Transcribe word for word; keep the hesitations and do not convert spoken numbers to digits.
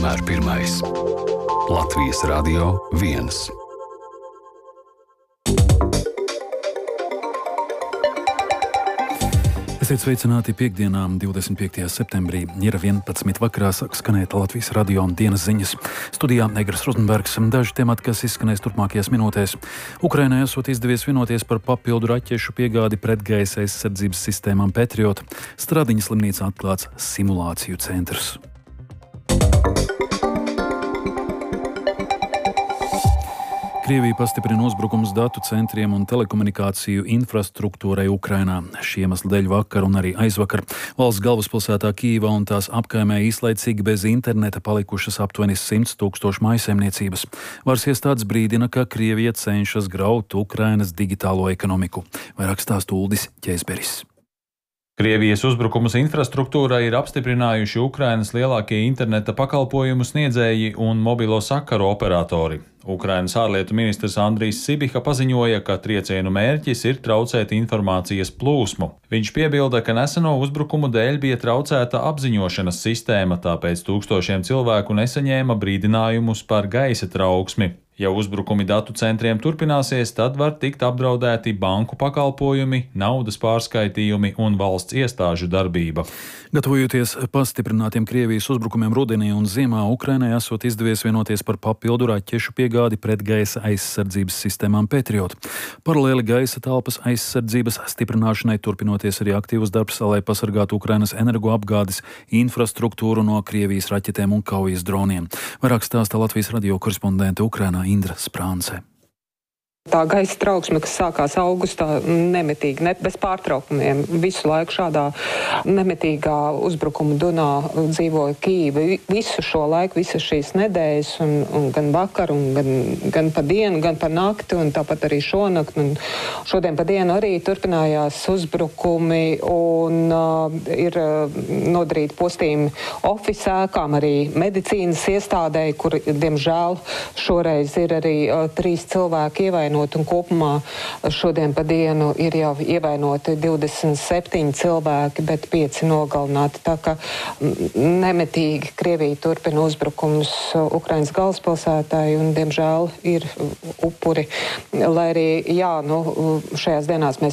vienmēr pirmais. Latvijas Radio viens. Esiet sveicināti piekdienām, divdesmit piektajā septembrī. Ir vienpadsmit vakarā sāk skanēt Latvijas radio dienas ziņas. Studijā Egars Rozenbergs. Daži temati, kas izskanēs turpmākajās minūtēs. Ukrainai esot izdevies vienoties par papildu raķešu piegādi pretgaisa aizsardzības sistēmām Patriot. Stradiņas slimnīcā atklāts simulāciju centrs. Krievija pastiprina uzbrukums datu centriem un telekomunikāciju infrastruktūrai Ukrainā. Šī iemesla dēļ vakar un arī aizvakar valsts galvaspilsētā Kijivā un tās apkaimē īslaicīgi bez interneta palikušas aptuveni simts tūkstoši mājsaimniecības. Varas iestādes brīdina, ka Krievija cenšas graut Ukrainas digitālo ekonomiku. Vairāk stāsta Uldis Ķēzberis. Krievijas uzbrukums infrastruktūrai ir apstiprinājuši Ukrainas lielākie interneta pakalpojumu sniedzēji un mobilo sakaru operatori. Ukrainas ārlietu ministrs Andrijs Sibiha paziņoja, ka triecienu mērķis ir traucēt informācijas plūsmu. Viņš piebilda, ka neseno uzbrukumu dēļ bija traucēta apziņošanas sistēma, tāpēc tūkstošiem cilvēku nesaņēma brīdinājumus par gaisa trauksmi. Ja uzbrukumi datu centriem turpināsies, tad var tikt apdraudēti banku pakalpojumi, naudas pārskaitījumi un valsts iestāžu darbība. Gatavojoties pastiprinātiem Krievijas uzbrukumiem rudenī un ziemā, Ukrainai esot izdevies vienoties par papildu raķešu piegādi pret gaisa aizsardzības sistēmām Patriot. Paralēli gaisa telpas aizsardzības stiprināšanai turpinoties arī aktīvs darbs, lai pasargātu Ukrainas energoapgādes infrastruktūru no Krievijas raķetēm un kaujas droniem. Vairāk stāsta Latvijas radio korespondente Ukrainā Indra Sprānce. Tā gaisa trauksme, kas sākās augustā, nemitīgi, ne bez pārtraukumiem, visu laiku šādā nemitīgā uzbrukuma dunā dzīvoja Kijīva. Visu šo laiku, visas šīs nedēļas, un, un gan vakar, un gan, gan pa dienu, gan pa nakti, un tāpat arī šonakt, un šodien pa dienu arī turpinājās uzbrukumi, un uh, ir uh, nodarīti postījumi ofisa ēkām, arī medicīnas iestādēji, kur, diemžēl, šoreiz ir arī uh, trīs cilvēki ievainoti. Un kopumā šodien pa dienu ir jau ievainoti divdesmit septiņi cilvēki, bet pieci nogalināti. Tā kā nemitīgi Krievija turpina uzbrukumus Ukrainas galvaspilsētai un, diemžēl, ir upuri. Lai arī, jā, nu, šajās dienās mēs